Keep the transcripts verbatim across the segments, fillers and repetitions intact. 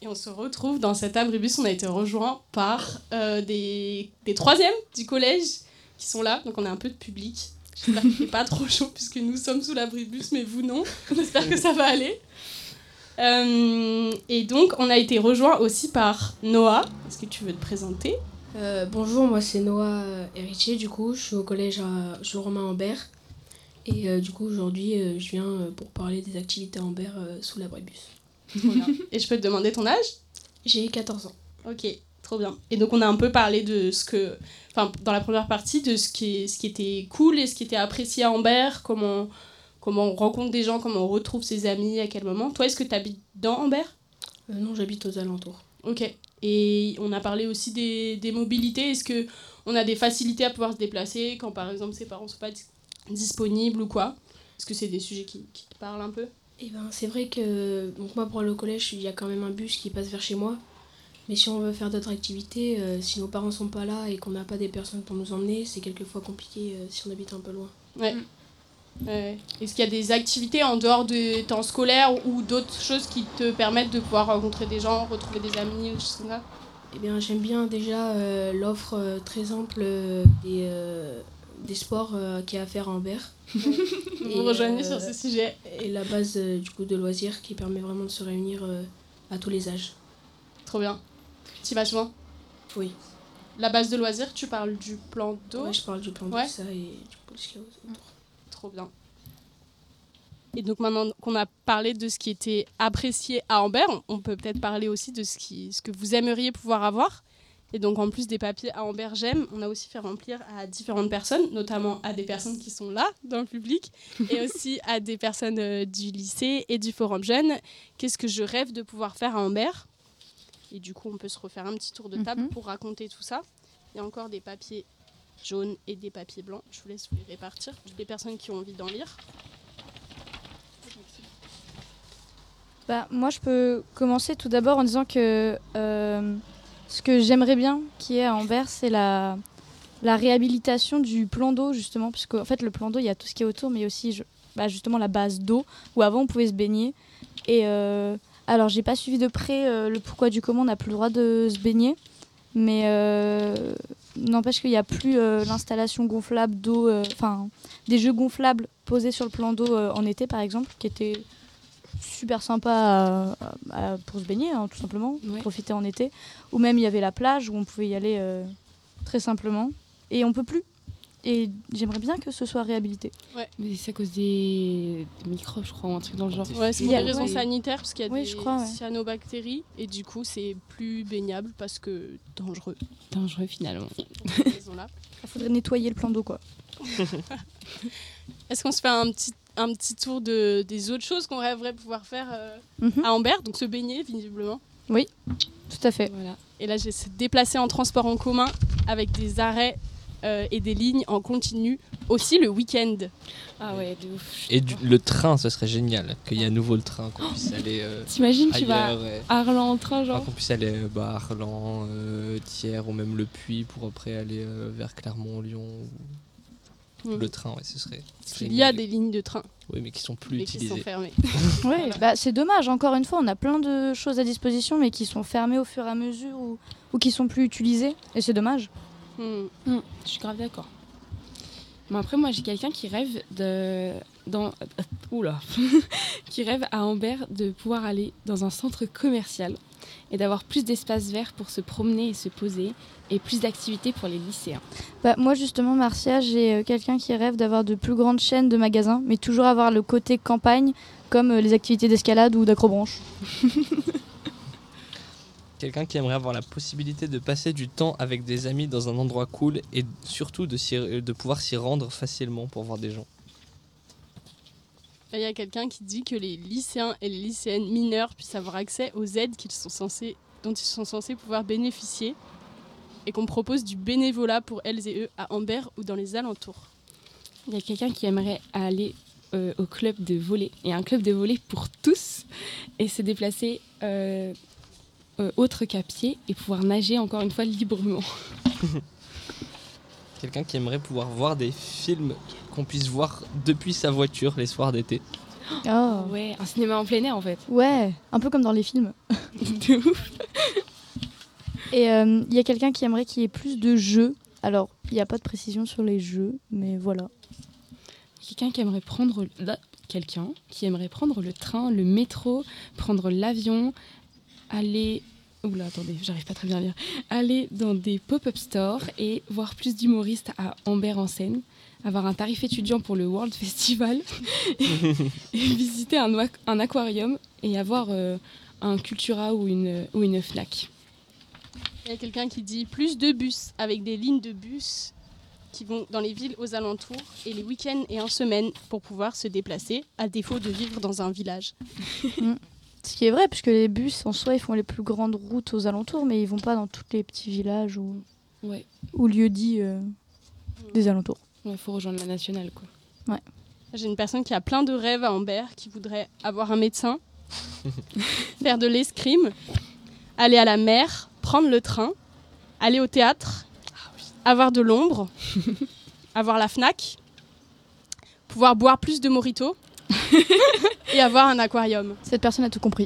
on se retrouve dans cet abribus. On a été rejoint par euh, des, des troisièmes du collège qui sont là. Donc on a un peu de public. J'espère qu'il fait pas trop chaud puisque nous sommes sous l'abribus, mais vous non. J'espère que ça va aller. Euh, et donc on a été rejoint aussi par Noah. Est-ce que tu veux te présenter ? Euh, bonjour, moi c'est Noah euh, Héritier, du coup je suis au collège à Jules Romain Ambert et euh, du coup aujourd'hui euh, je viens euh, pour parler des activités Ambert euh, sous l'abribus. Voilà. Et je peux te demander ton âge ? J'ai quatorze ans. Ok, trop bien. Et donc on a un peu parlé de ce que, enfin dans la première partie, de ce qui, ce qui était cool et ce qui était apprécié à Ambert, comment, comment on rencontre des gens, comment on retrouve ses amis, à quel moment. Toi, est-ce que tu habites dans Ambert ? euh, Non, j'habite aux alentours. Ok. Et on a parlé aussi des, des mobilités. Est-ce qu'on a des facilités à pouvoir se déplacer quand, par exemple, ses parents ne sont pas dis- disponibles ou quoi ? Est-ce que c'est des sujets qui, qui te parlent un peu ? Eh ben, c'est vrai que donc moi, pour aller au collège, il y a quand même un bus qui passe vers chez moi. Mais si on veut faire d'autres activités, euh, si nos parents ne sont pas là et qu'on n'a pas des personnes pour nous emmener, c'est quelquefois compliqué euh, si on habite un peu loin. Ouais. Euh, est-ce qu'il y a des activités en dehors des temps scolaires ou d'autres choses qui te permettent de pouvoir rencontrer des gens, retrouver des amis ou des choses comme ça ? Eh bien, j'aime bien déjà euh, l'offre euh, très ample euh, des, euh, des sports euh, qu'il y a à faire à Ambert. Vous Et, rejoignez euh, sur ce sujet. Et la base euh, du coup de loisirs qui permet vraiment de se réunir euh, à tous les âges. Trop bien. Tu vas souvent ? Oui. La base de loisirs, tu parles du plan d'eau ? Ouais, je parle du plan de Ouais. ça et du coup ce qu'il y a autour. Trop bien. Et donc maintenant qu'on a parlé de ce qui était apprécié à Ambert, on peut peut-être parler aussi de ce, qui, ce que vous aimeriez pouvoir avoir. Et donc en plus des papiers à Ambert J'aime, on a aussi fait remplir à différentes personnes, notamment à des personnes qui sont là dans le public, et aussi à des personnes euh, du lycée et du Forum Jeune. Qu'est-ce que je rêve de pouvoir faire à Ambert ? Et du coup, on peut se refaire un petit tour de table Mhm. pour raconter tout ça. Il y a encore des papiers jaunes et des papiers blancs. Je vous laisse vous les répartir. Des personnes qui ont envie d'en lire. Bah, moi, je peux commencer tout d'abord en disant que euh, ce que j'aimerais bien qu'il y ait à Ambert, c'est la, la réhabilitation du plan d'eau, justement, puisque en fait, le plan d'eau, il y a tout ce qui est autour, mais il y a aussi je, bah, justement la base d'eau, où avant, on pouvait se baigner. Et euh, alors, j'ai pas suivi de près euh, le pourquoi du comment on n'a plus le droit de se baigner, mais euh, n'empêche qu'il n'y a plus euh, l'installation gonflable d'eau, enfin, euh, des jeux gonflables posés sur le plan d'eau euh, en été, par exemple, qui étaient super sympa à, à, à, pour se baigner, hein, tout simplement, Ouais. profiter en été. Ou même il y avait la plage où on pouvait y aller euh, très simplement. Et on peut plus. Et j'aimerais bien que ce soit réhabilité. Mais c'est à cause des... des microbes, je crois, ou un truc dans le genre. Ouais, c'est Il pour y a- des raisons ouais. sanitaires, parce qu'il y a Oui, des je crois, ouais. cyanobactéries, et du coup, c'est plus baignable parce que dangereux. Dangereux finalement. Pour ces raisons-là. Il faudrait nettoyer le plan d'eau, quoi. Est-ce qu'on se fait un petit, un petit tour de, des autres choses qu'on rêverait pouvoir faire euh, Mhm. à Ambert ? Donc se baigner, visiblement. Tout à fait. Voilà. Et là, j'ai se déplacer en transport en commun avec des arrêts euh, et des lignes en continu, aussi le week-end. Ah ouais, de ouf. Et du- le train, ce serait génial qu'il y ait à nouveau le train, qu'on puisse aller euh, T'imagines, tu vas ailleurs. et- à Arlan en train, Enfin, genre. qu'on puisse aller euh, bah, à Arlan, euh, Thiers ou même le Puy pour après aller euh, vers Clermont, Lyon. ou- Mm. Le train, ouais, ce serait. Il y a des lignes de train, Oui, mais qui sont plus mais qui sont utilisées. fermées. Ouais, bah, c'est dommage. Encore une fois, on a plein de choses à disposition, mais qui sont fermées au fur et à mesure ou, ou qui sont plus utilisées. Et c'est dommage. Mm. Hum, je suis grave d'accord. Bon, après, moi, j'ai quelqu'un qui rêve de. Dans... euh, Oula Qui rêve à Ambert de pouvoir aller dans un centre commercial et d'avoir plus d'espace vert pour se promener et se poser et plus d'activités pour les lycéens. Bah, moi, justement, Marcia, j'ai euh, quelqu'un qui rêve d'avoir de plus grandes chaînes de magasins, mais toujours avoir le côté campagne, comme euh, les activités d'escalade ou d'acrobranche. Quelqu'un qui aimerait avoir la possibilité de passer du temps avec des amis dans un endroit cool et surtout de, s'y- de pouvoir s'y rendre facilement pour voir des gens. Là, il y a quelqu'un qui dit que les lycéens et les lycéennes mineurs puissent avoir accès aux aides qu'ils sont censés, dont ils sont censés pouvoir bénéficier et qu'on propose du bénévolat pour elles et eux à Ambert ou dans les alentours. Il y a quelqu'un qui aimerait aller euh, au club de volley. Il y a un club de volley pour tous et se déplacer euh, euh, autre qu'à pied et pouvoir nager encore une fois librement. Quelqu'un qui aimerait pouvoir voir des films qu'on puisse voir depuis sa voiture les soirs d'été. Oh. Ouais, un cinéma en plein air en fait. Ouais, un peu comme dans les films. De ouf. Et il euh, y a quelqu'un qui aimerait qu'il y ait plus de jeux. Alors, il n'y a pas de précision sur les jeux, mais voilà. Quelqu'un qui aimerait prendre là, quelqu'un qui aimerait prendre le train, le métro, prendre l'avion, aller oula attendez, j'arrive pas très bien à lire. Aller dans des pop-up stores et voir plus d'humoristes à Ambert en Seine, avoir un tarif étudiant pour le World Festival et, et visiter un, oa- un aquarium et avoir euh, un Cultura ou une ou une Fnac. Il y a quelqu'un qui dit plus de bus, avec des lignes de bus qui vont dans les villes aux alentours et les week-ends et en semaine pour pouvoir se déplacer, à défaut de vivre dans un village. Ce qui est vrai, puisque les bus, en soi, ils font les plus grandes routes aux alentours, mais ils vont pas dans tous les petits villages ou, Ouais, ou lieux dits euh, des alentours. il faut rejoindre la nationale quoi. J'ai une personne qui a plein de rêves à Ambert, qui voudrait avoir un médecin, faire de l'escrime, aller à la mer, prendre le train, aller au théâtre, avoir de l'ombre, avoir la Fnac, pouvoir boire plus de mojito et avoir un aquarium. Cette personne a tout compris.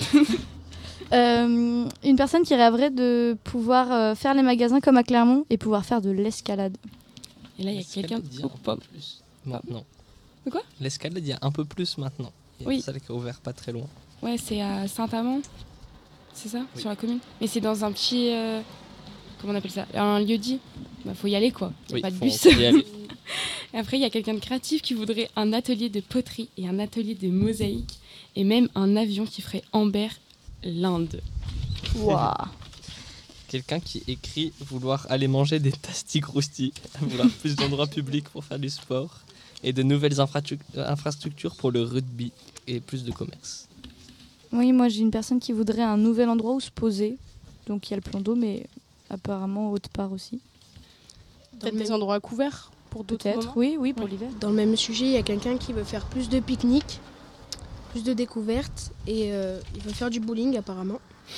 Euh, une personne qui rêverait de pouvoir euh, faire les magasins comme à Clermont et pouvoir faire de l'escalade. Et là il y a L'escalade, quelqu'un il y a un oh, peu pardon. plus maintenant. De quoi ? L'escalade, il y a un peu plus maintenant. Il y a Oui. une salle qui est ouverte pas très loin. Ouais, c'est à Saint-Amand. C'est ça, Oui. sur la commune. Mais c'est dans un petit euh, comment on appelle ça ? Un lieu dit. Bah faut y aller quoi. Il y a Oui, pas de faut bus. y aller. Et après, il y a quelqu'un de créatif qui voudrait un atelier de poterie et un atelier de mosaïque et même un avion qui ferait Ambert, l'Inde. Waouh. Quelqu'un qui écrit vouloir aller manger des tasty-crousty, vouloir plus d'endroits publics pour faire du sport et de nouvelles infrastru- infrastructures pour le rugby et plus de commerce. Oui, moi j'ai une personne qui voudrait un nouvel endroit où se poser. Donc il y a le plan d'eau, mais apparemment autre part aussi. Peut-être Dans le des même- endroits couverts pour d'autres Peut-être, moments. oui, oui, pour l'hiver. Dans le même sujet, il y a quelqu'un qui veut faire plus de pique-niques, plus de découvertes et euh, il veut faire du bowling apparemment.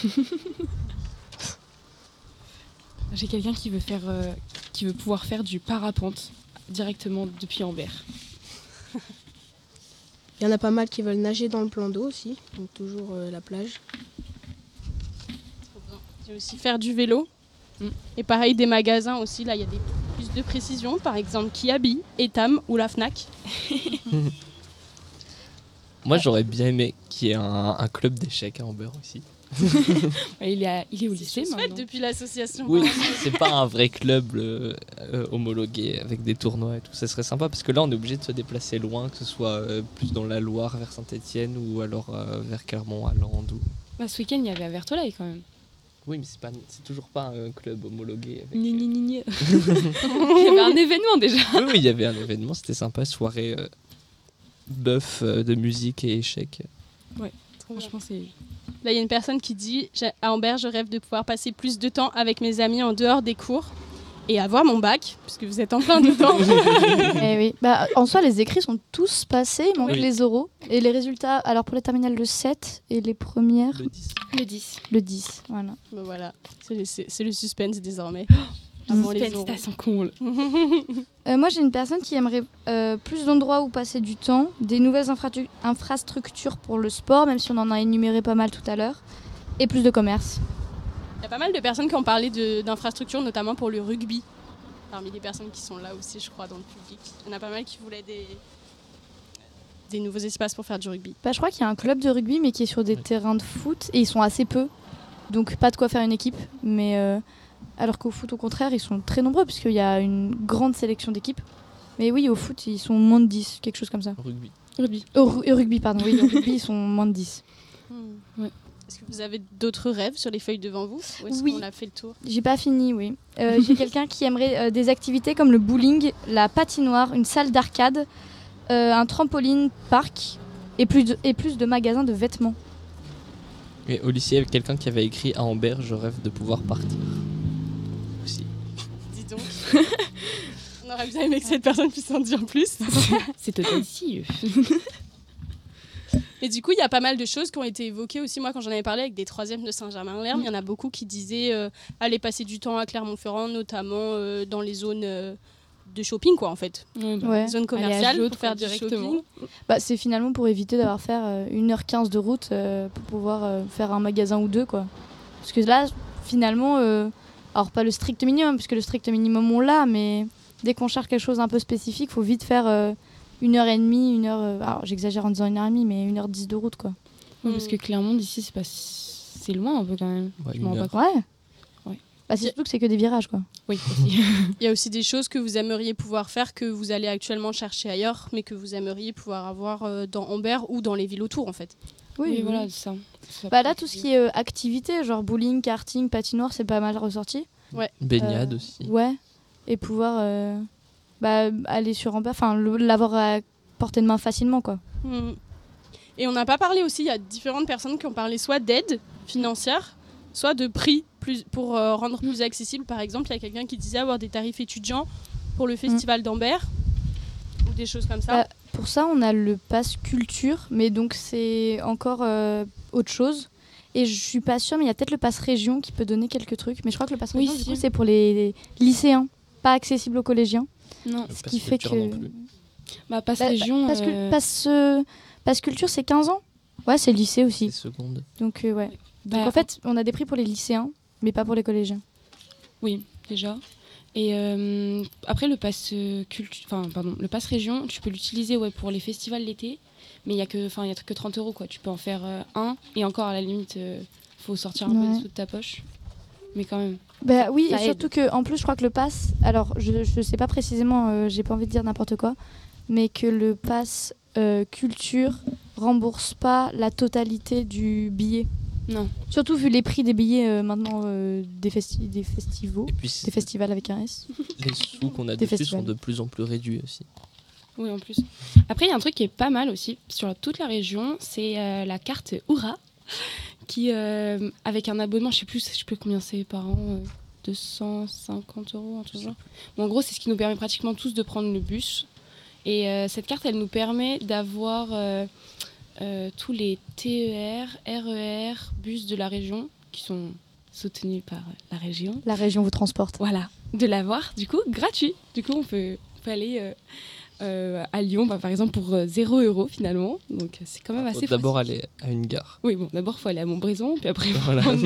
J'ai quelqu'un qui veut faire, euh, qui veut pouvoir faire du parapente directement depuis Ambert. Il y en a pas mal qui veulent nager dans le plan d'eau aussi, donc toujours euh, la plage. J'ai aussi faire du vélo. Mm. Et pareil, des magasins aussi. Là, il y a des plus de précision. Par exemple, Kiabi, Etam ou la Fnac. Moi, j'aurais bien aimé qu'il y ait un, un club d'échecs à Amber aussi. Ouais, il, est à- il est au lycée C'est fait maintenant. depuis l'association. Oui, c'est pas un vrai club euh, euh, homologué avec des tournois et tout. Ça serait sympa parce que là, on est obligé de se déplacer loin, que ce soit euh, plus dans la Loire vers Saint-Etienne ou alors euh, vers Clermont à Landes. Ou... Bah, ce week-end, il y avait à Vertolaye quand même. Oui, mais c'est pas, c'est toujours pas un club homologué. Avec... Ni, ni, ni, ni. Il y avait un événement déjà. Oui, oui, il y avait un événement, c'était sympa, soirée euh, bœuf euh, de musique et échecs. Franchement, c'est. Là, il y a une personne qui dit J'ai- à Ambert, je rêve de pouvoir passer plus de temps avec mes amis en dehors des cours et avoir mon bac, puisque vous êtes en plein dedans. Eh oui. Bah, en soi, les écrits sont tous passés, il manque Oui. les oraux. Et les résultats, alors pour les terminales, le sept et les premières, Le dix. Le dix. le dix. Voilà. Ben voilà, c'est le, c'est- c'est le suspense désormais. Oh, Avant les Suspense, oraux. t'as son comble. Euh, moi, j'ai une personne qui aimerait euh, plus d'endroits où passer du temps, des nouvelles infra- infrastructures pour le sport, même si on en a énuméré pas mal tout à l'heure, et plus de commerce. Il y a pas mal de personnes qui ont parlé de- d'infrastructures, notamment pour le rugby. Parmi les personnes qui sont là aussi, je crois, dans le public. Il y en a pas mal qui voulaient des, des nouveaux espaces pour faire du rugby. Bah, je crois qu'il y a un club de rugby, mais qui est sur des Oui. terrains de foot, et ils sont assez peu, donc pas de quoi faire une équipe. Mais euh, alors qu'au foot, au contraire, ils sont très nombreux, puisqu'il y a une grande sélection d'équipes. Mais oui, au foot, ils sont moins de dix, quelque chose comme ça. Rugby. Rugby. Au, ru- au rugby, pardon, oui, au rugby, ils sont moins de dix. Ouais. Est-ce que vous avez d'autres rêves sur les feuilles devant vous ou est-ce Oui. qu'on a fait le tour? J'ai pas fini, oui. Euh, j'ai quelqu'un qui aimerait euh, des activités comme le bowling, la patinoire, une salle d'arcade, euh, un trampoline parc et plus, de, et plus de magasins de vêtements. Et au lycée, il y avait quelqu'un qui avait écrit à Amber, je rêve de pouvoir partir. Aussi. Dis donc. On aurait bien aimé que cette personne puisse en dire plus. C'est total ici. Et du coup, il y a pas mal de choses qui ont été évoquées aussi. Moi, quand j'en avais parlé avec des troisièmes de Saint-Germain-en-Laye, il y en a beaucoup qui disaient euh, aller passer du temps à Clermont-Ferrand, notamment euh, dans les zones euh, de shopping, quoi, en fait. Ouais, bah, Ouais. Zone Aller à commerciale Giot, pour faire quoi, du directement. shopping. Bah, c'est finalement pour éviter d'avoir faire euh, une heure quinze de route euh, pour pouvoir euh, faire un magasin ou deux, quoi. Parce que là, finalement, euh, alors pas le strict minimum, puisque le strict minimum on l'a, mais dès qu'on cherche quelque chose d'un peu spécifique, faut vite faire euh, une heure et demie, une heure. euh, alors j'exagère en disant une heure et demie, mais une heure dix de route, quoi. Ouais, parce que Clermont, d'ici, c'est pas si- c'est loin un peu quand même. Ouais, Je m'en une rends heure. pas compte. Ouais. Ouais. Bah, c'est surtout que c'est que des virages, quoi. Oui, aussi. Il y a aussi des choses que vous aimeriez pouvoir faire que vous allez actuellement chercher ailleurs, mais que vous aimeriez pouvoir avoir euh, dans Amber ou dans les villes autour, en fait. Oui, voilà, c'est ça. Ça Bah peut là, être tout ce bien. qui est euh, activité, genre bowling, karting, patinoire, c'est pas mal ressorti. Baignade Euh, aussi. Ouais. Et pouvoir euh, bah, aller sur Amber, enfin le- l'avoir à portée de main facilement, quoi. Hmm. Et on n'a pas parlé aussi, il y a différentes personnes qui ont parlé soit d'aide financière, soit de prix plus, pour euh, rendre plus accessible. Par exemple, il y a quelqu'un qui disait avoir des tarifs étudiants pour le festival d'Amber, ou des choses comme ça. Bah, Pour ça, on a le pass culture, mais donc c'est encore euh, autre chose. Et je suis pas sûre, mais il y a peut-être le pass région qui peut donner quelques trucs. Mais je crois que le pass Oui, région, du si. coup, c'est pour les lycéens, pas accessible aux collégiens. Non, Le Ce pass qui fait culture que. non plus. bah, passe Bah, région. Pass, cul- euh, pass, euh, pass culture, c'est quinze ans. Ouais, c'est lycée C'est aussi. seconde. Donc, euh, ouais. Donc, bah, en fait, on a des prix pour les lycéens, mais pas pour les collégiens. Oui, déjà. Et euh, après, le pass euh, cultu- enfin, pardon, le pass région, tu peux l'utiliser ouais, pour les festivals l'été, mais il y a que, enfin, il y a que trente euros quoi. Tu peux en faire euh, un, et encore à la limite, euh, faut sortir un peu Ouais. des sous de ta poche, mais quand même. Bah oui, Ça et surtout que en plus, je crois que le pass, alors je, je sais pas précisément, euh, j'ai pas envie de dire n'importe quoi, mais que le pass euh, culture rembourse pas la totalité du billet. Non. Surtout vu les prix des billets euh, maintenant euh, des, festi- des festivals, Et puis c'est- des festivals avec un S. les sous qu'on a Des dessus festivals. sont de plus en plus réduits aussi. Oui, en plus. Après, il y a un truc qui est pas mal aussi sur toute la région, c'est euh, la carte Oura, qui, euh, avec un abonnement, je sais plus, je sais plus combien c'est par an, euh, deux cent cinquante euros, un truc genre. Bon, en gros, c'est ce qui nous permet pratiquement tous de prendre le bus. Et euh, cette carte, elle nous permet d'avoir euh, euh, tous les T E R, R E R, bus de la région, qui sont soutenus par la région. La région vous transporte. Voilà, de l'avoir, du coup, gratuit. Du coup, on peut, on peut aller euh, euh, à Lyon, bah, par exemple, pour euh, zéro euro finalement. Donc, c'est quand même Faut assez d'abord pratique. aller à une gare. Oui, bon, d'abord, il faut aller à Montbrison, puis après, Voilà. prendre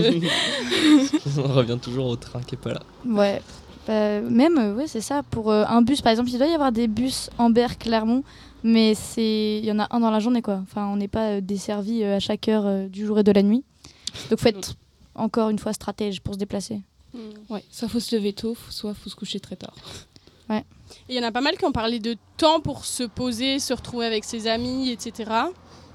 le- On revient toujours au train qui est pas là. Ouais. Bah, même, euh, ouais, c'est ça. Pour euh, un bus, par exemple, il doit y avoir des bus Amber-Clermont, mais c'est, il y en a un dans la journée, quoi. Enfin, on n'est pas euh, desservi euh, à chaque heure euh, du jour et de la nuit. Donc, faut être encore une fois stratège pour se déplacer. Ouais, soit faut se lever tôt, soit faut se coucher très tard. Et il y en a pas mal qui ont parlé de temps pour se poser, se retrouver avec ses amis, et cetera.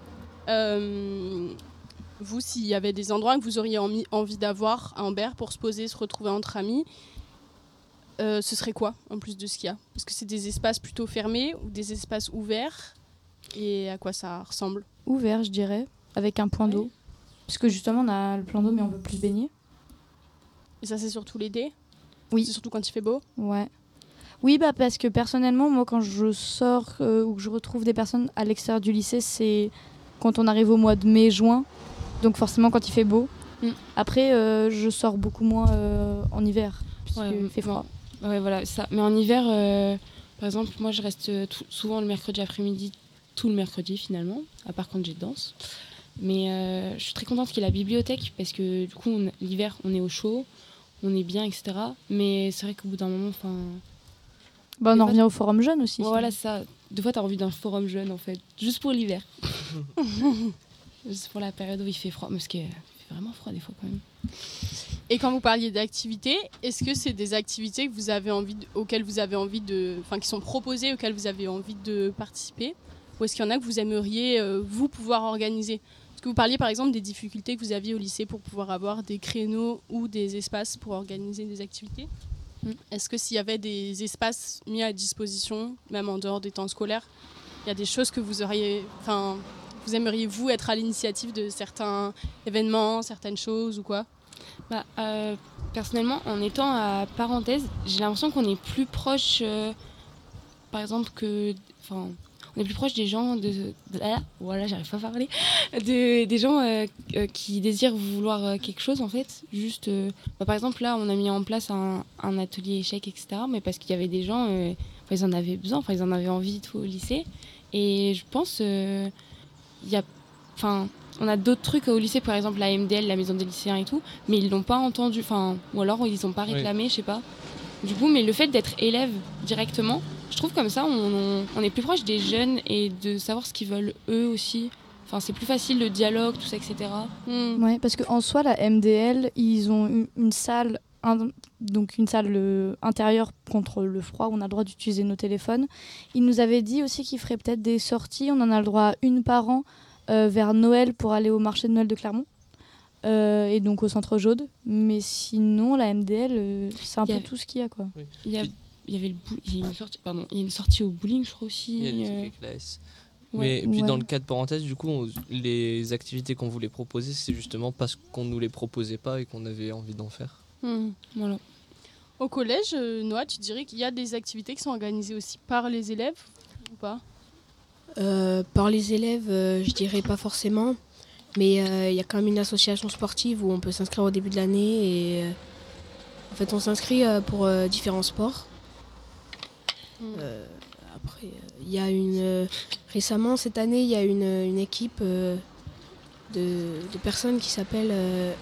Euh, vous, s'il y avait des endroits que vous auriez envie, envie d'avoir à Amber pour se poser, se retrouver entre amis, euh, ce serait quoi en plus de ce qu'il y a? Est-ce que c'est des espaces plutôt fermés ou des espaces ouverts? Et à quoi ça ressemble? Ouvert, je dirais, avec un point Ouais. d'eau. Parce que justement, on a le plan d'eau, mais on veut plus se baigner. Et ça, c'est surtout l'été? Oui. C'est surtout quand il fait beau? Ouais. Oui, bah parce que personnellement, moi, quand je sors euh, ou que je retrouve des personnes à l'extérieur du lycée, c'est quand on arrive au mois de mai-juin. Donc forcément quand il fait beau. Mm. Après, euh, je sors beaucoup moins euh, en hiver, puisqu'il Ouais, fait froid. bon. Ouais, voilà, ça. Mais en hiver, euh, par exemple, moi, je reste euh, tout- souvent le mercredi après-midi, tout le mercredi finalement, à part quand j'ai de danse. Mais euh, je suis très contente qu'il y ait la bibliothèque parce que du coup, on- l'hiver, on est au chaud, on est bien, et cetera. Mais c'est vrai qu'au bout d'un moment, enfin, Bah, on Des en fois- revient au forum jeune aussi. voilà ça. Deux fois, t'as envie d'un forum jeune en fait, juste pour l'hiver. Juste pour la période où il fait froid, parce qu'il fait vraiment froid des fois quand même. Et quand vous parliez d'activités, est-ce que c'est des activités que vous avez envie de- auxquelles vous avez envie de, enfin qui sont proposées, auxquelles vous avez envie de participer, ou est-ce qu'il y en a que vous aimeriez euh, vous pouvoir organiser? Parce que vous parliez par exemple des difficultés que vous aviez au lycée pour pouvoir avoir des créneaux ou des espaces pour organiser des activités. Mm. Est-ce que s'il y avait des espaces mis à disposition, même en dehors des temps scolaires, il y a des choses que vous auriez, enfin, vous aimeriez vous être à l'initiative de certains événements, certaines choses ou quoi? Bah, euh, personnellement, en étant à Parenthèse, j'ai l'impression qu'on est plus proche, euh, par exemple, que. Enfin, on est plus proche des gens de. de- ah, voilà, j'arrive pas à parler. De, des gens euh, euh, qui désirent vouloir euh, quelque chose, en fait. Juste. euh, bah, par exemple, là, on a mis en place un, un atelier échec, et cetera. Mais parce qu'il y avait des gens. euh, enfin, ils en avaient besoin, enfin, ils en avaient envie tout au lycée. Et je pense, il y a, enfin, on a d'autres trucs au lycée, par exemple la M D L, la maison des lycéens et tout, mais ils l'ont pas entendu, enfin, ou alors ils n'ont pas réclamé, oui. Je sais pas. Du coup, mais le fait d'être élève directement, je trouve comme ça, on, on, on est plus proche des jeunes et de savoir ce qu'ils veulent eux aussi. Enfin, c'est plus facile le dialogue, tout ça, et cetera. Mm. Ouais, parce qu'en soi, la M D L, ils ont une, une salle, un, donc une salle euh, intérieure contre le froid où on a le droit d'utiliser nos téléphones. Ils nous avaient dit aussi qu'ils feraient peut-être des sorties. On en a le droit à une par an euh, vers Noël pour aller au marché de Noël de Clermont. Euh, et donc au centre Jaude. Mais sinon, la M D L, euh, c'est un peu tout ce qu'il y a, quoi. Oui. Il y a, il y avait le bou- il y a une sortie, pardon, il y a une sortie au bowling, je crois aussi. Il y a euh... les classes. Ouais. Mais puis Ouais. dans le cas de parenthèse, du coup, on- les activités qu'on voulait proposer, c'est justement parce qu'on nous les proposait pas et qu'on avait envie d'en faire. Hmm. Voilà. Au collège, euh, Noah, tu dirais qu'il y a des activités qui sont organisées aussi par les élèves ou pas? Euh, par les élèves, euh, je dirais pas forcément, mais il euh, y a quand même une association sportive où on peut s'inscrire au début de l'année et euh, en fait on s'inscrit euh, pour euh, différents sports. Hmm. Euh, après, il y a une euh, récemment cette année, il y a une, une équipe euh, de, de personnes qui s'appelle euh,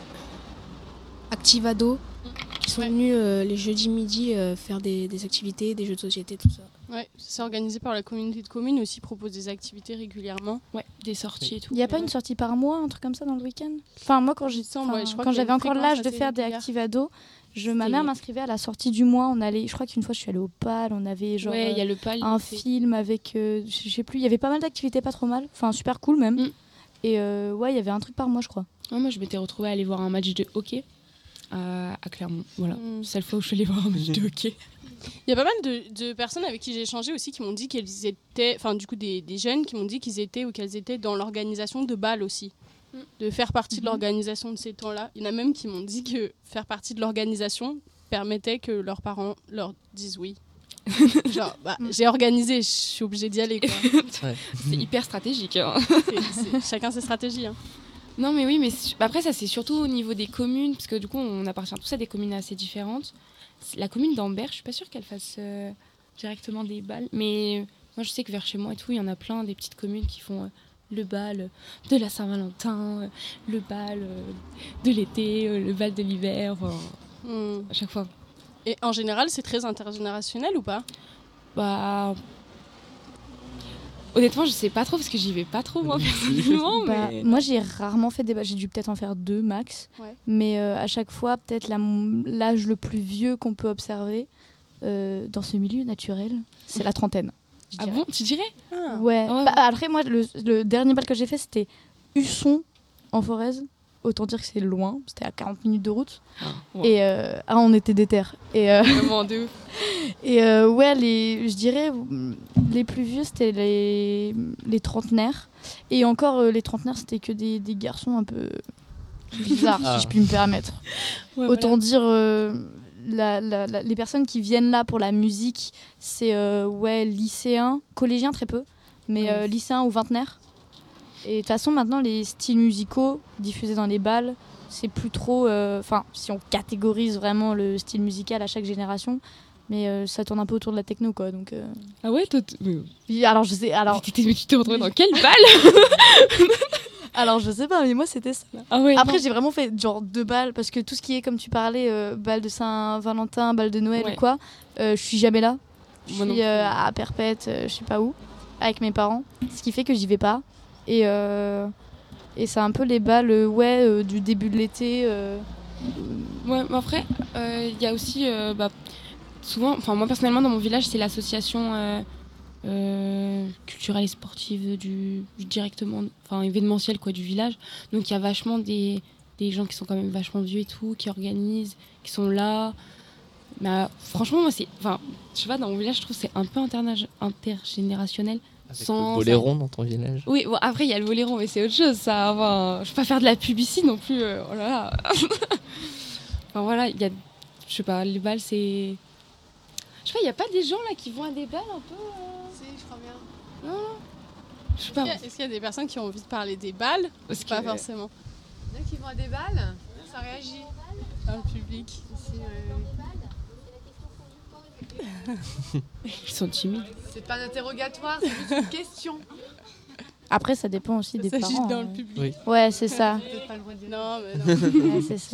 Activado, qui sont Ouais. venus euh, les jeudis midi euh, faire des, des activités, des jeux de société, tout ça. Ouais, c'est organisé par la communauté de communes aussi, propose des activités régulièrement. Ouais, des sorties et tout. Il n'y a pas Ouais. une sortie par mois, un truc comme ça dans le week-end? Enfin, moi, quand, j'ai, semble, ouais, je crois quand qu'il y a j'avais une encore fréquence l'âge de assez faire des régulière. activados, je, ma C'était- mère m'inscrivait à la sortie du mois. On allait, je crois qu'une fois, je suis allée au P A L. On avait genre Ouais, il y a euh, le pal. un c'est- film avec, euh, je sais plus, il y avait pas mal d'activités pas trop mal. Enfin, super cool même. Mm. Et euh, ouais, il y avait un truc par mois, je crois. Ouais, moi, je m'étais retrouvée à aller voir un match de hockey à, à Clermont. Voilà. Mm. C'est la fois où je suis allée voir un match de hockey. Il y a pas mal de, de personnes avec qui j'ai échangé aussi qui m'ont dit qu'elles étaient, enfin du coup des, des jeunes qui m'ont dit qu'ils étaient ou qu'elles étaient dans l'organisation de balles aussi, Mm. de faire partie de Mhm. l'organisation de ces temps-là. Il y en a même qui m'ont dit que faire partie de l'organisation permettait que leurs parents leur disent oui. Genre, bah, Mm. j'ai organisé, je suis obligée d'y aller. Quoi. Ouais. C'est hyper stratégique. Hein. C'est- c'est- chacun ses stratégies. Hein. Non, mais oui, mais su- après, ça, c'est surtout au niveau des communes, parce que du coup, on appartient tous à des communes assez différentes. C'est- La commune d'Ambert, je suis pas sûre qu'elle fasse euh, directement des balles, mais moi, je sais que vers chez moi et tout, il y en a plein des petites communes qui font euh, le bal de la Saint-Valentin, euh, le bal euh, de l'été, euh, le bal de l'hiver, enfin, Mm. à chaque fois. Et en général, c'est très intergénérationnel ou pas? Bah. Honnêtement, je sais pas trop parce que j'y vais pas trop moi personnellement. Bah, mais... moi, j'ai rarement fait des balles. J'ai dû peut-être en faire deux max. Ouais. Mais euh, à chaque fois, peut-être la- l'âge le plus vieux qu'on peut observer euh, dans ce milieu naturel, c'est la trentaine. je Ah dirais. bon, tu dirais? Ah. Ouais. Ouais. Bah, après, moi, le, le dernier bal que j'ai fait, c'était Husson, en Forez. Autant dire que c'est loin. C'était à quarante minutes de route. Wow. Et euh, ah, on était déter. Et, euh, Vraiment de ouf. et euh, ouais, les, je dirais, les plus vieux, c'était les, les trentenaires. Et encore, euh, les trentenaires, c'était que des, des garçons un peu bizarres, Ah. si je puis me permettre. Ouais, Autant dire, euh, la, la- la- les personnes qui viennent là pour la musique, c'est euh, ouais, lycéens, collégiens très peu, mais Ouais. euh, lycéens ou vingtenaires. Et de toute façon, maintenant, les styles musicaux diffusés dans les balles, c'est plus trop. Enfin, si on catégorise vraiment le style musical à chaque génération, mais euh, ça tourne un peu autour de la techno, quoi. Donc, euh, Ah ouais, toi, t- mais- oui, alors je sais, alors, T'étais- mais tu t'es retrouvée dans quelle balle? alors je sais pas, mais moi c'était ça. Ah ouais. Après, non. j'ai vraiment fait genre deux balles parce que tout ce qui est, comme tu parlais, euh, balle de Saint-Valentin, balle de Noël Ouais. ou quoi, euh, je suis jamais là. Je Moi non suis plus. euh, à Perpète, euh, je sais pas où, avec mes parents, ce qui fait que j'y vais pas. Et, euh, et c'est un peu les balles euh, ouais, euh, du début de l'été. euh, Ouais, mais après, il y a aussi, euh, bah, souvent, enfin moi personnellement dans mon village, c'est l'association euh, euh, culturelle et sportive du, du directement, enfin événementiel quoi du village. Donc il y a vachement des, des gens qui sont quand même vachement vieux et tout, qui organisent, qui sont là. Mais euh, franchement, moi c'est, enfin, je sais pas, dans mon village, je trouve que c'est un peu interna- intergénérationnel. Avec Sans- le boléron dans ton village. Oui, bon, après il y a le voléron, mais c'est autre chose, ça. Enfin, je vais pas faire de la pub ici non plus. euh, oh là là. Enfin voilà, il y a, je sais pas, les balles c'est, je sais pas, il y a pas des gens là qui vont à des balles un peu. euh, Si, je crois bien. Je sais Est-ce pas. qu'il y a- est-ce qu'il y a des personnes qui ont envie de parler des balles? Parce Pas que- forcément. Il y en a qui vont à des balles, ça réagit. Dans le public. Ici, ouais. Ils sont timides. C'est pas un interrogatoire, c'est juste une question. Après, ça dépend aussi des Ça s'agit parents. dans euh. le public. Oui. Ouais, c'est ça. Peut-être pas le droit de dire. Non, mais non. Ouais, c'est ça.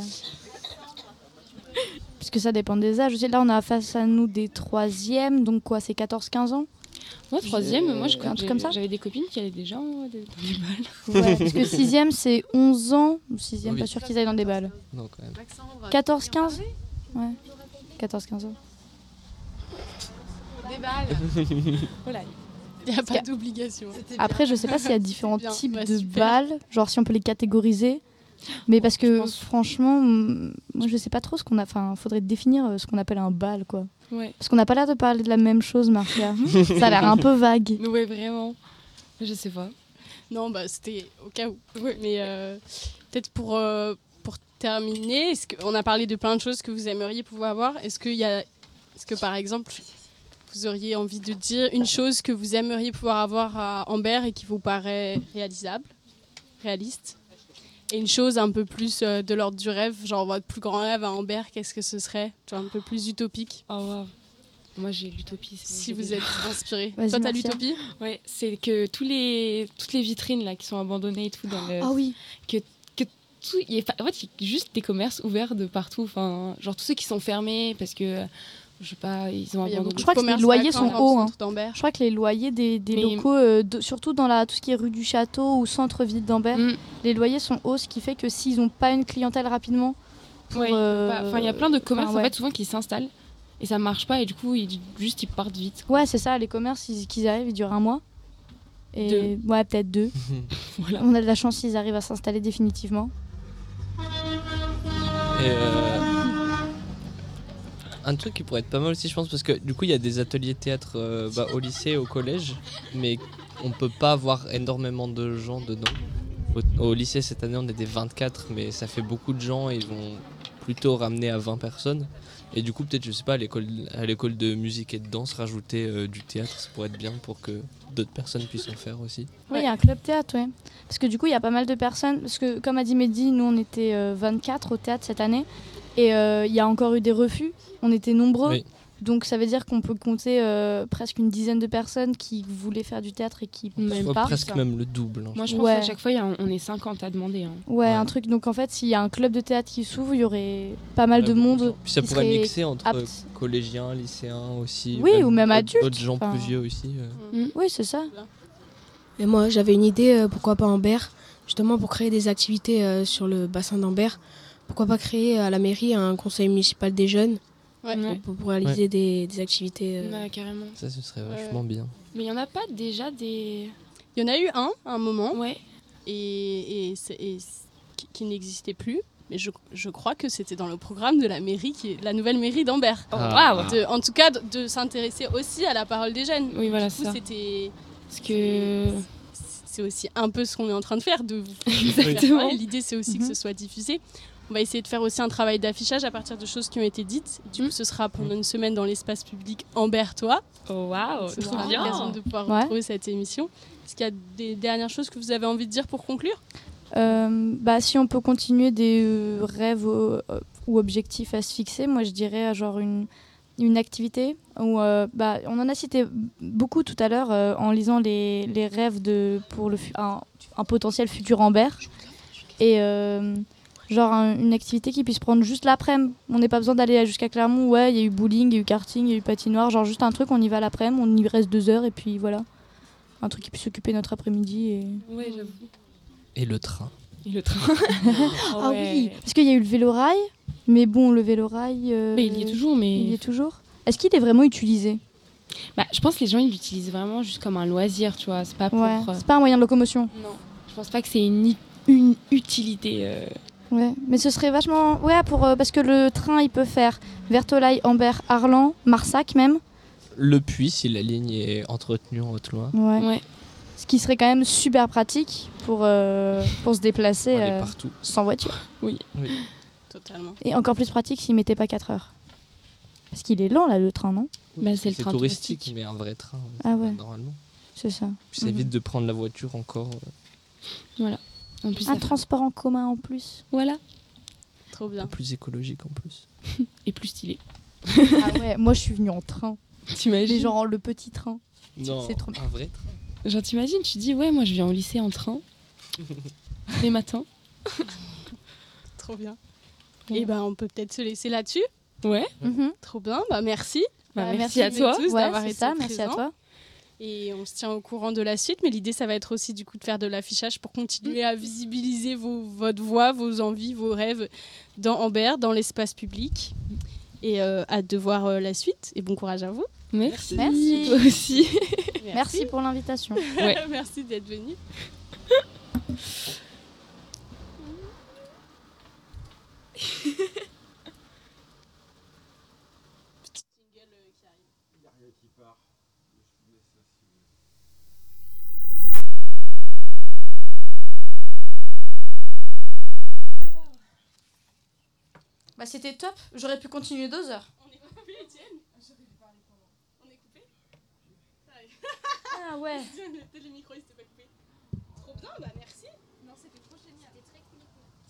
Puisque ça dépend des âges aussi. Là, on a face à nous des troisièmes, donc quoi, c'est quatorze quinze ans. Moi, troisième, moi, je Un truc comme ça. j'avais des copines qui allaient déjà en- des- dans des balles. Ouais, parce que sixième, c'est onze ans. Ou sixième, Oui. pas sûr qu'ils aillent dans des balles. Non, quand même. Maxandre, quatorze quinze Ouais. quatorze quinze ans. des balles. Voilà. Il n'y a pas d'obligation. C'était Après, je sais pas s'il y a différents Bien. types Bah, de super. balles, genre si on peut les catégoriser. Mais parce Je que pense. franchement, mm, moi je sais pas trop ce qu'on a. Enfin, faudrait définir euh, ce qu'on appelle un bal, quoi. Ouais. Parce qu'on n'a pas l'air de parler de la même chose, Marcia. Ça a l'air un peu vague. Ouais, vraiment. Je sais pas. Non, bah c'était au cas où. Mais euh, peut-être pour, euh, pour terminer, est-ce qu'on a parlé de plein de choses que vous aimeriez pouvoir avoir. Est-ce qu'il y a, est-ce que par exemple, vous auriez envie de dire une chose que vous aimeriez pouvoir avoir à Amber et qui vous paraît réalisable, réaliste, et une chose un peu plus euh, de l'ordre du rêve, genre votre plus grand rêve à Amber, qu'est-ce que ce serait, genre un peu plus utopique, Oh, wow. Moi, j'ai l'utopie. c'est bon, si j'ai vous déjà. êtes inspiré. Vas-y, Toi, t'as Marcia. l'utopie? Ouais, c'est que tous les, toutes les vitrines là, qui sont abandonnées et tout, dans le, Ah oui. tout, il y a pas- en fait, il y a juste des commerces ouverts de partout. Enfin, genre tous ceux qui sont fermés parce que, je sais pas, ils ont Il y a abandonné. beaucoup Je crois de que les commerces loyers vacants sont dans le hauts, hein. centre d'Amber. Je crois que les loyers des, des Mais- locaux, euh, de- surtout dans la, tout ce qui est rue du Château ou centre-ville d'Ambert, Mm. les loyers sont hauts, ce qui fait que s'ils n'ont pas une clientèle rapidement, pour, Ouais, euh, bah, enfin, il y a plein de commerces enfin, ouais. en fait souvent qui s'installent et ça marche pas et du coup ils, juste ils partent vite. Ouais, c'est ça, les commerces, ils, qu'ils arrivent, ils durent un mois. Et ouais, peut-être deux. Voilà. On a de la chance s'ils arrivent à s'installer définitivement. Et euh, un truc qui pourrait être pas mal aussi, je pense, parce que du coup, il y a des ateliers théâtre euh, bah, au lycée, au collège, mais on peut pas avoir énormément de gens dedans. Au, au lycée, cette année, on est des vingt-quatre, mais ça fait beaucoup de gens et ils vont plutôt ramener à vingt personnes. Et du coup, peut-être, je sais pas, à l'école, à l'école de musique et de danse, rajouter euh, du théâtre, ça pourrait être bien pour que d'autres personnes puissent en faire aussi. Oui, il y a un club théâtre, ouais. Parce que du coup, il y a pas mal de personnes. Parce que, comme a dit Mehdi, nous, on était euh, vingt-quatre au théâtre cette année. Et euh, il y a encore eu des refus. On était nombreux. Oui. Donc, ça veut dire qu'on peut compter euh, presque une dizaine de personnes qui voulaient faire du théâtre et qui Même peuvent Ouais, pas. presque même le double. hein, Moi je je pense Ouais. qu'à chaque fois il y a un- on est cinquante à demander. hein. Ouais, Ouais. un truc. Donc, en fait, s'il y a un club de théâtre qui s'ouvre, il y aurait pas mal Ouais, de beaucoup monde. gens. Puis ça qui pourrait serait mixer entre apte. collégiens, lycéens aussi. Oui, ou même d'autres- adultes, D'autres gens enfin. plus vieux aussi. euh. Oui, c'est ça. Et moi, j'avais une idée, euh, pourquoi pas Amber, justement pour créer des activités euh, sur le bassin d'Amber. Pourquoi pas créer à la mairie un conseil municipal des jeunes Ouais. Ouais. pour, pour réaliser des, des activités. euh. Ouais, carrément. Ça, ce serait Ouais. vachement bien. Mais il y en a pas déjà des. Il y en a eu un à un moment Ouais. et, et, c'est- et c'est- qui, qui n'existait plus. Mais je, je crois que c'était dans le programme de la mairie, qui est la nouvelle mairie d'Amber. Ah. Waouh. De- en tout cas, de, de s'intéresser aussi à la parole des jeunes. Oui voilà Du coup, c'est ça. c'était, Parce que. c'est aussi un peu ce qu'on est en train de faire. De vous Exactement. Et l'idée, c'est aussi que Mhm. ce soit diffusé. On va essayer de faire aussi un travail d'affichage à partir de choses qui ont été dites. Du coup, Mhm. ce sera pendant une semaine dans l'espace public Ambertois. Oh waouh. Ce Trop sera bien. l'occasion de pouvoir Ouais. retrouver cette émission. Est-ce qu'il y a des dernières choses que vous avez envie de dire pour conclure? Euh, bah, si on peut continuer des euh, rêves euh, ou objectifs à se fixer, moi je dirais euh, genre une, une activité où euh, bah, on en a cité beaucoup tout à l'heure euh, en lisant les, les rêves de, pour le, fu- un, un potentiel futur Amber. Et euh, genre un- une activité qui puisse prendre juste l'après-midi. On n'a pas besoin d'aller jusqu'à Clermont. Ouais, il y a eu bowling, il y a eu karting, il y a eu patinoire. Genre juste un truc, on y va l'après-midi, on y reste deux heures et puis voilà. Un truc qui puisse occuper notre après-midi. Et... Ouais j'avoue. Et le train. Et le train. Ah oui, parce qu'il y a eu le vélo-rail, mais bon, le vélo-rail. euh, Mais il y est toujours mais. Il y est toujours. Est-ce qu'il est vraiment utilisé? Bah, je pense que les gens ils l'utilisent vraiment juste comme un loisir, tu vois. C'est pas pour. Ouais. euh, C'est pas un moyen de locomotion. Non. Je pense pas que c'est une, i- une utilité. euh, Ouais. Mais ce serait vachement. Ouais, pour euh, parce que le train, il peut faire Vertolaye, Amber, Arlan, Marsac même. Le puits, si la ligne est entretenue en Haute-Loire. Ouais. Ouais. Ce qui serait quand même super pratique pour euh, pour se déplacer On est euh, partout. sans voiture. Totalement. Et encore plus pratique s'il mettait pas quatre heures. Parce qu'il est lent là le train, non? Bah, c'est le train touristique, touristique. mais un vrai train. Ah ouais. Normalement. C'est ça. Puis ça Mhm. évite de prendre la voiture encore. euh, En plus, Un ça- transport en commun en plus. voilà. Trop bien. plus écologique en plus. Et plus stylé. Ah ouais, moi je suis venue en train. Mais T'imagines genre le petit train. Non, C'est trop un vrai. Genre, t'imagines, tu dis, ouais, moi je viens au lycée en train, les matins. Trop bien. Ouais. Et ben, on peut peut-être se laisser là-dessus. Ouais, Mhm. Trop bien. Bah, merci. bah, Bah, merci, merci à toi. tous Ouais, d'avoir c'est été ça, merci à présents. toi. Et on se tient au courant de la suite. Mais l'idée, ça va être aussi du coup de faire de l'affichage pour continuer à visibiliser vos, votre voix, vos envies, vos rêves dans Amber, dans l'espace public. Et euh, hâte de voir euh, la suite. Et bon courage à vous. Merci. Merci. Toi aussi. Merci pour l'invitation. Ouais. Merci d'être venu. Petit jingle euh, qui arrive. Bah c'était top, j'aurais pu continuer deux heures. On est coupé, Étienne. J'aurais dû parler pendant. On est coupé. Ah ouais. Peut-être le micro il s'était pas coupé. Trop bien, bah merci. Non, c'était